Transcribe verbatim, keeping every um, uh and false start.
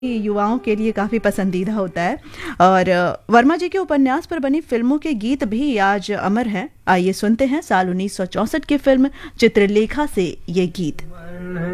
युवाओं के लिए काफ़ी पसंदीदा होता है। और वर्मा जी के उपन्यास पर बनी फिल्मों के गीत भी आज अमर हैं। आइए सुनते हैं साल उन्नीस सौ चौंसठ की फिल्म चित्रलेखा से ये गीत।